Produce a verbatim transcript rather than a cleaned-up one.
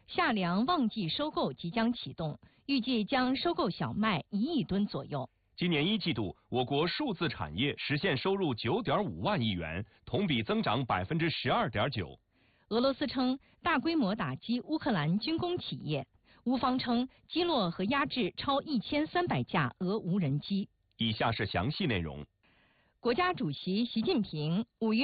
夏粮旺季收购即将启动，预计将收购小麦一亿吨左右。 今年一季度，我国数字产业实现收入九点五万亿元，同比增长百分之十二点九。 俄罗斯称大规模打击乌克兰军工企业，乌方称击落和压制超一千三百架俄无人机。 以下是详细内容。 国家主席习近平五月